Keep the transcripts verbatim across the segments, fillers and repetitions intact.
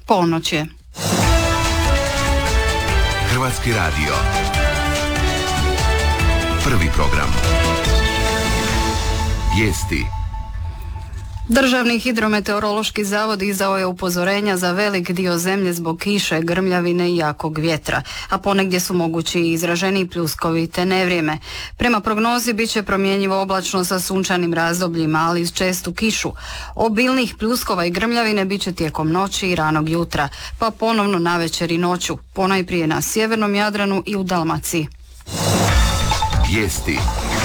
Ponoć je. Hrvatski radio. Prvi program. Vijesti. Državni hidrometeorološki zavod izdao je upozorenja za velik dio zemlje zbog kiše, grmljavine i jakog vjetra, a ponegdje su mogući i izraženi pljuskovi te nevrijeme. Prema prognozi bit će promjenjivo oblačno sa sunčanim razdobljima, ali uz čestu kišu. Obilnih pljuskova i grmljavine bit će tijekom noći i ranog jutra, pa ponovno navečer i noću, ponajprije na sjevernom Jadranu i u Dalmaciji. Vijesti.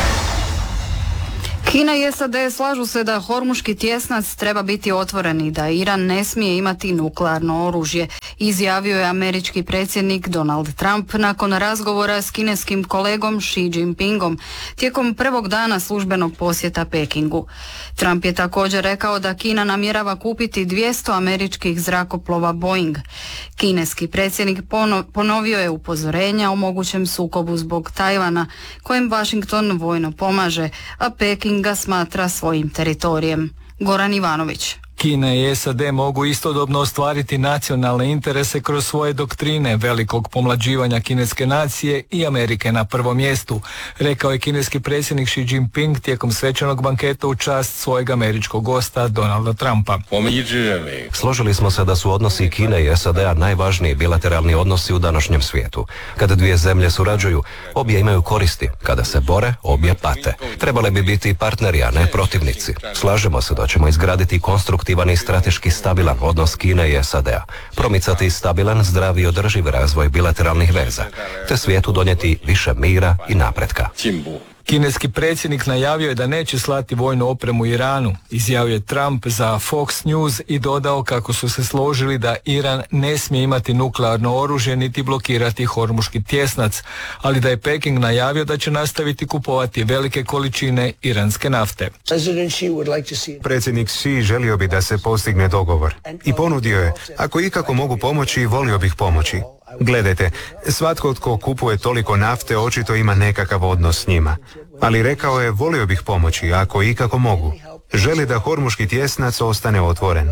Kina i S A D slažu se da Hormuški tjesnac treba biti otvoren i da Iran ne smije imati nuklearno oružje, izjavio je američki predsjednik Donald Trump nakon razgovora s kineskim kolegom Xi Jinpingom tijekom prvog dana službenog posjeta Pekingu. Trump je također rekao da Kina namjerava kupiti dvjesto američkih zrakoplova Boeing. Kineski predsjednik ponovio je upozorenja o mogućem sukobu zbog Tajvana, kojem Washington vojno pomaže, a Peking ga smatra svojim teritorijem. Goran Ivanović. Kina i S A D mogu istodobno ostvariti nacionalne interese kroz svoje doktrine velikog pomlađivanja kineske nacije i Amerike na prvom mjestu, rekao je kineski predsjednik Xi Jinping tijekom svečanog banketa u čast svojeg američkog gosta Donalda Trumpa. Složili smo se da su odnosi Kine i S A D-a najvažniji bilateralni odnosi u današnjem svijetu. Kada dvije zemlje surađuju, obje imaju koristi. Kada se bore, obje pate. Trebali bi biti partneri, a ne protivnici. Slažemo se da ćemo izgraditi konstruktivni i strateški stabilan odnos Kine i S A D-a, promicati stabilan, zdrav i održiv razvoj bilateralnih veza, te svijetu donijeti više mira i napretka. Kineski predsjednik najavio je da neće slati vojnu opremu Iranu, izjavio je Trump za Fox News i dodao kako su se složili da Iran ne smije imati nuklearno oružje niti blokirati Hormuški tjesnac, ali da je Peking najavio da će nastaviti kupovati velike količine iranske nafte. Predsjednik Xi želio bi da se postigne dogovor i ponudio je, ako ikako mogu pomoći, volio bih pomoći. Gledajte, svatko tko kupuje toliko nafte očito ima nekakav odnos s njima. Ali rekao je, volio bih pomoći, ako ikako mogu. Želi da Hormuški tjesnac ostane otvoren.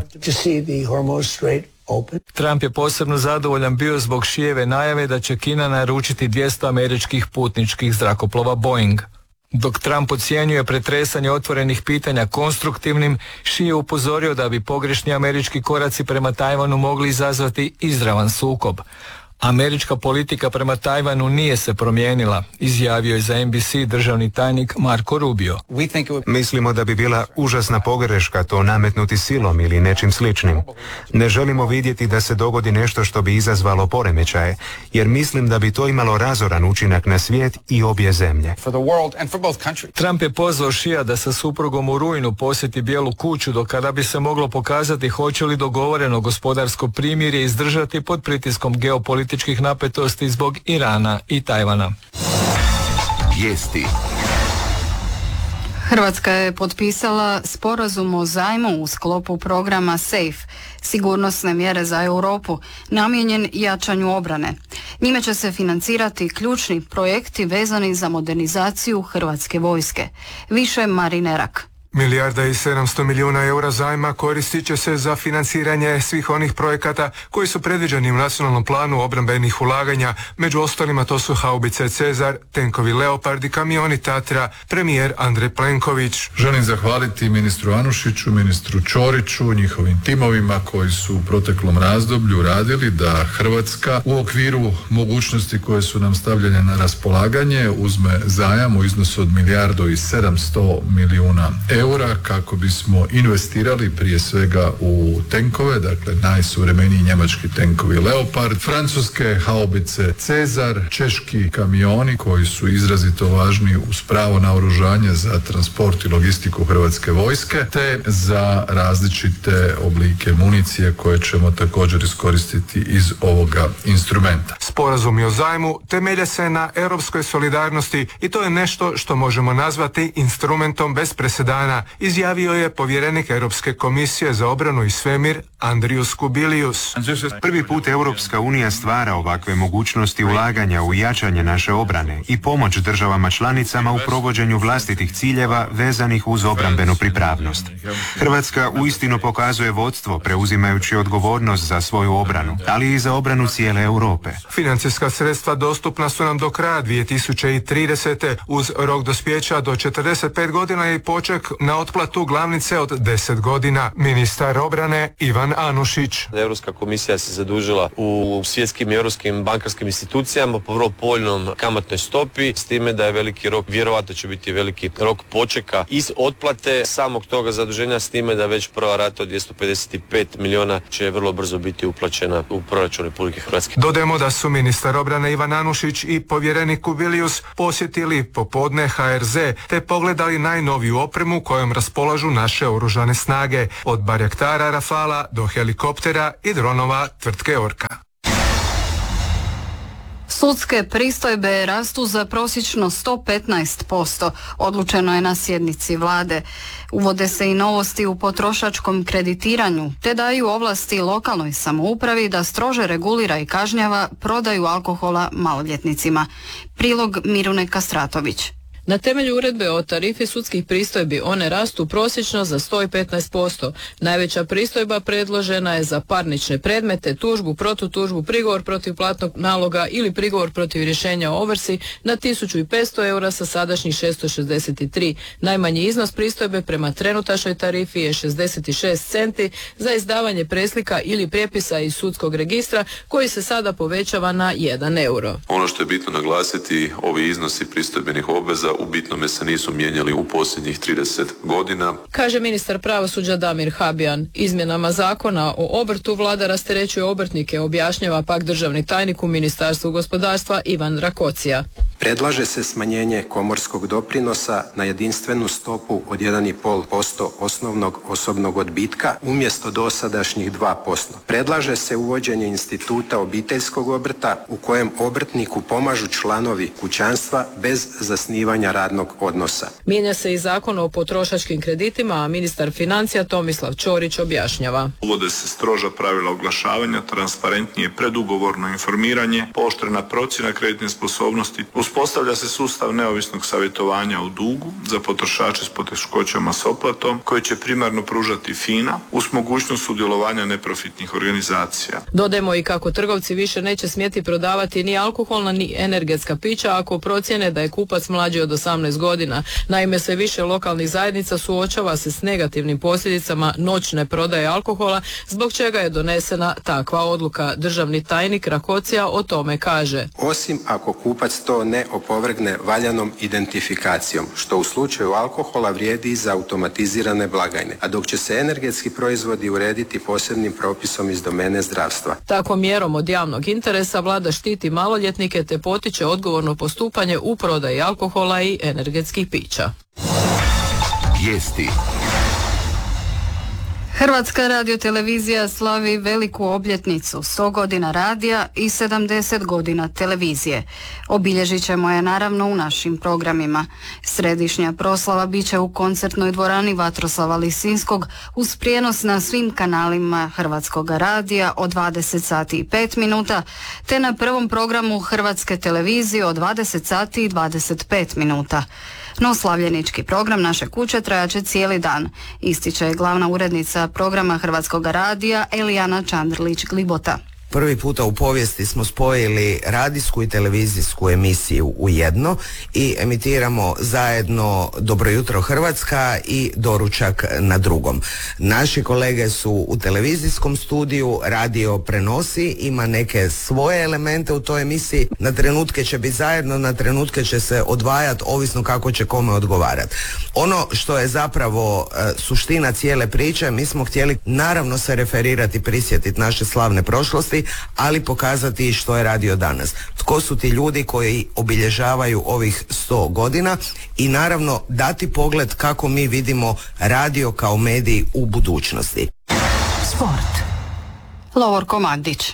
Trump je posebno zadovoljan bio zbog Xijeve najave da će Kina naručiti dvjesto američkih putničkih zrakoplova Boeing. Dok Trump ocjenjuje pretresanje otvorenih pitanja konstruktivnim, Xi je upozorio da bi pogrešni američki koraci prema Tajvanu mogli izazvati izravan sukob. Američka politika prema Tajvanu nije se promijenila, izjavio je za N B C državni tajnik Marco Rubio. Mislimo da bi bila užasna pogreška to nametnuti silom ili nečim sličnim. Ne želimo vidjeti da se dogodi nešto što bi izazvalo poremećaje, jer mislim da bi to imalo razoran učinak na svijet i obje zemlje. Trump je pozvao Xija da sa suprugom u rujnu posjeti Bijelu kuću, do kada bi se moglo pokazati hoće li dogovoreno gospodarsko primirje izdržati pod pritiskom geopolitičkih napetosti zbog Irana i Tajvana. Vijesti. Hrvatska je potpisala sporazum o zajmu u sklopu programa SAFE, sigurnosne mjere za Europu, namijenjen jačanju obrane. Njime će se financirati ključni projekti vezani za modernizaciju Hrvatske vojske. Više Marine Rak. Milijarda i sedamsto milijuna eura zajma koristit će se za financiranje svih onih projekata koji su predviđeni u nacionalnom planu obrambenih ulaganja. Među ostalima to su haubice Cezar, tenkovi Leopard i kamioni Tatra, premijer Andrej Plenković. Želim zahvaliti ministru Anušiću, ministru Ćoriću, njihovim timovima koji su u proteklom razdoblju radili da Hrvatska u okviru mogućnosti koje su nam stavljene na raspolaganje uzme zajam u iznosu od milijardu i sedamsto milijuna eura. eura kako bismo investirali prije svega u tenkove, dakle najsuvremeniji njemački tenkovi Leopard, francuske haubice Cezar, češki kamioni koji su izrazito važni uz pravo naoružanje za transport i logistiku Hrvatske vojske, te za različite oblike municije koje ćemo također iskoristiti iz ovoga instrumenta. Sporazumi o zajmu temelje se na europskoj solidarnosti i to je nešto što možemo nazvati instrumentom bez presedana obrana, izjavio je povjerenik Europske komisije za obranu i svemir Andrius Kubilius. Prvi put Europska unija stvara ovakve mogućnosti ulaganja u jačanje naše obrane i pomoć državama članicama u provođenju vlastitih ciljeva vezanih uz obrambenu pripravnost. Hrvatska uistinu pokazuje vodstvo preuzimajući odgovornost za svoju obranu, ali i za obranu cijele Europe. Financijska sredstva dostupna su nam do kraja dvije tisuće tridesete uz rok dospijeća do četrdeset pet godina i poček na otplatu glavnice od deset godina. Ministar obrane Ivan Anušić. Europska komisija se zadužila u svjetskim i europskim bankarskim institucijama po vrlo povoljnom kamatnoj stopi, s time da je veliki rok, vjerovatno će biti veliki rok počeka iz otplate samog toga zaduženja, s time da već prva rata od dvjesto pedeset pet milijuna će vrlo brzo biti uplaćena u proračun Republike Hrvatske. Dodajemo da su ministar obrane Ivan Anušić i povjerenik Kubilius posjetili popodne H R Z te pogledali najnoviju opremu kojom raspolažu naše oružane snage, od barjaktara Rafala do helikoptera i dronova tvrtke Orka. Sudske pristojbe rastu za prosječno sto petnaest posto, odlučeno je na sjednici vlade. Uvode se i novosti u potrošačkom kreditiranju, te daju ovlasti lokalnoj samoupravi da strože regulira i kažnjava prodaju alkohola maloljetnicima. Prilog Mirune Kastratović. Na temelju uredbe o tarifi sudskih pristojbi one rastu prosječno za sto petnaest posto. Najveća pristojba predložena je za parnične predmete, tužbu, protutužbu, prigovor protiv platnog naloga ili prigovor protiv rješenja o ovrsi na tisuću petsto eura sa sadašnjih šesto šezdeset tri. Najmanji iznos pristojbe prema trenutačnoj tarifi je šezdeset šest centi za izdavanje preslika ili prijepisa iz sudskog registra koji se sada povećava na jedan euro. Ono što je bitno naglasiti, ovi iznosi pristojbenih obveza u bitnome se nisu mijenjali u posljednjih trideset godina. Kaže ministar pravosuđa Damir Habijan. Izmjenama zakona o obrtu vlada rasterećuje obrtnike, objašnjava pak državni tajnik u Ministarstvu gospodarstva Ivan Rakocija. Predlaže se smanjenje komorskog doprinosa na jedinstvenu stopu od jedan i pol posto osnovnog osobnog odbitka umjesto dosadašnjih dva posto. Predlaže se uvođenje instituta obiteljskog obrta u kojem obrtniku pomažu članovi kućanstva bez zasnivanja radnog odnosa. Mijenja se i zakon o potrošačkim kreditima, a ministar financija Tomislav Ćorić objašnjava. Uvode se stroža pravila oglašavanja, transparentnije predugovorno informiranje, pooštrena procjena kreditne sposobnosti, uspostavlja se sustav neovisnog savjetovanja o dugu za potrošače s poteškoćama s otplatom koji će primarno pružati FINA uz mogućnost sudjelovanja neprofitnih organizacija. Dodajmo i kako trgovci više neće smjeti prodavati ni alkoholna ni energetska pića ako procjene da je kupac mlađi od osamnaest godina. Naime, sve više lokalnih zajednica suočava se s negativnim posljedicama noćne prodaje alkohola, zbog čega je donesena takva odluka. Državni tajnik Rakocija o tome kaže. Osim ako kupac to ne opovrgne valjanom identifikacijom, što u slučaju alkohola vrijedi i za automatizirane blagajne, a dok će se energetski proizvodi urediti posebnim propisom iz domene zdravstva. Takvom mjerom od javnog interesa vlada štiti maloljetnike te potiče odgovorno postupanje u prodaji alkohola i energetskih pića. Vijesti. Hrvatska radiotelevizija slavi veliku obljetnicu, sto godina radija i sedamdeset godina televizije. Obilježit ćemo je naravno u našim programima. Središnja proslava bit će u koncertnoj dvorani Vatroslava Lisinskog uz prijenos na svim kanalima Hrvatskog radija od dvadeset sati i pet minuta, te na prvom programu Hrvatske televizije od dvadeset sati i dvadeset pet minuta. No slavljenički program naše kuće trajaće cijeli dan, ističe glavna urednica programa Hrvatskog radija Elijana Čandrlić-Glibota. Prvi puta u povijesti smo spojili radijsku i televizijsku emisiju u jedno i emitiramo zajedno Dobro jutro Hrvatska i Doručak na drugom. Naši kolege su u televizijskom studiju, radio prenosi, ima neke svoje elemente u toj emisiji, na trenutke će biti zajedno, na trenutke će se odvajati, ovisno kako će kome odgovarati. Ono što je zapravo e, suština cijele priče, mi smo htjeli naravno se referirati, prisjetiti naše slavne prošlosti, ali pokazati što je radio danas. Tko su ti ljudi koji obilježavaju ovih sto godina i naravno dati pogled kako mi vidimo radio kao medij u budućnosti. Sport. Lovor Komandić.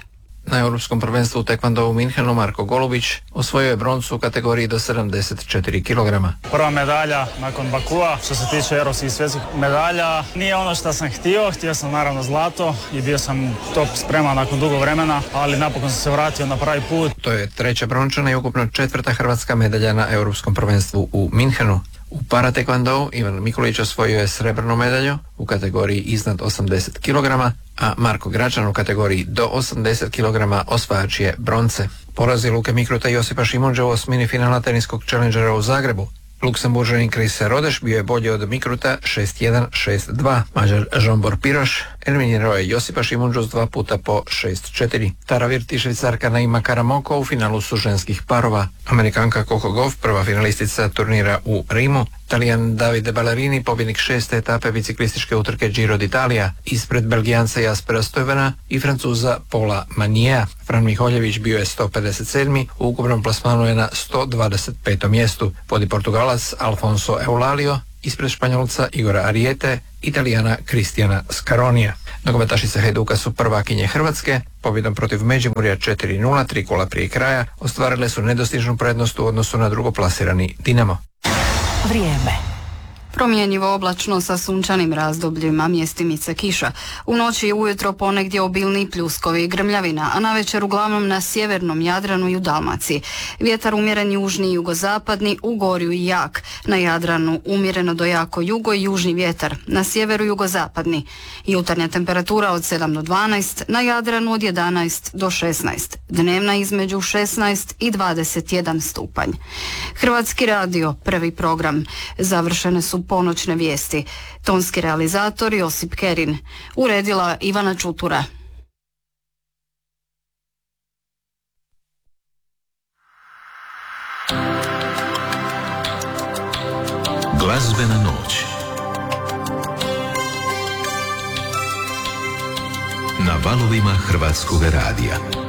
Na europskom prvenstvu u tekvandou u Minhenu Marko Golubić osvojio je broncu u kategoriji do sedamdeset četiri kilograma. Prva medalja nakon Bakua, što se tiče europskih i svjetskih medalja, nije ono što sam htio, htio sam naravno zlato i bio sam top spreman nakon dugo vremena, ali napokon sam se vratio na pravi put. To je treća brončana i ukupno četvrta hrvatska medalja na europskom prvenstvu u Minhenu. U paratekvandou Ivan Mikulić osvojio je srebrnu medalju u kategoriji iznad osamdeset kilograma, a Marko Gračan u kategoriji do osamdeset kilograma osvajač je bronce. Porazi Luke Mikruta i Josipa Šimunđa u osmini finala teniskog Challengera u Zagrebu. Luksemburžanin Chris Rodeš bio je bolji od Mikruta šest jedan šest dva. Mađar Žombor Piroš eliminirao je Josipa Šimunđu s dva puta po šest četiri. Tara Virti i Švicarka Naima Karamoko u finalu su ženskih parova. Amerikanka Coco Gauff, prva finalistica turnira u Rimu. Talijan Davide Ballerini, pobjednik šeste etape biciklističke utrke Giro d'Italia, ispred Belgijanca Jaspera Stuyvena i Francuza Paula Maniea. Fran Miholjević bio je sto pedeset sedmi, u ukupnom plasmanu je na sto dvadeset petom mjestu. Vodi Portugalac Alfonso Eulalio, ispred Španjolca Igora Ariete, Italijana Kristijana Scaronija. Nogometašice Hajduka su prvakinje Hrvatske, pobjedom protiv Međimurja četiri nula, tri kola prije kraja, ostvarile su nedostižnu prednost u odnosu na drugoplasirani Dinamo. Vrijeme. Promjenjivo oblačno sa sunčanim razdobljima, mjestimice kiša. U noći i ujutro ponegdje obilni pljuskovi i grmljavina, a navečer uglavnom na sjevernom Jadranu i u Dalmaciji. Vjetar umjeren južni i jugozapadni, u Gorju i jak. Na Jadranu umjereno do jako jugo i južni vjetar, na sjeveru jugozapadni. Jutarnja temperatura od sedam do dvanaest, na Jadranu od jedanaest do šesnaest. Dnevna između šesnaest i dvadeset jedan stupanj. Hrvatski radio, prvi program. Završene su ponoćne vijesti. Tonski realizator Josip Kerin. Uredila Ivana Čutura. Glazbena noć na valovima Hrvatskog radija.